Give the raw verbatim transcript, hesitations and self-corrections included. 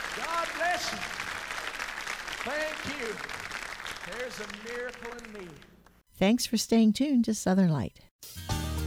God bless you. Thank you. There's a miracle in me. Thanks for staying tuned to Southern Light.